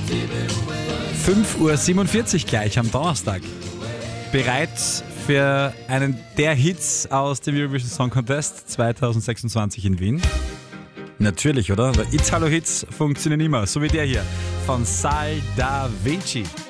5:47 Uhr gleich am Donnerstag. Bereit für einen der Hits aus dem Eurovision Song Contest 2026 in Wien? Natürlich, oder? Weil Italo-Hits funktionieren immer, so wie der hier von Sal Da Vinci.